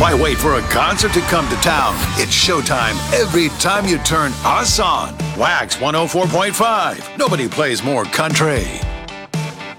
Why wait for a concert to come to town? It's showtime every time you turn us on. Wax 104.5. Nobody plays more country.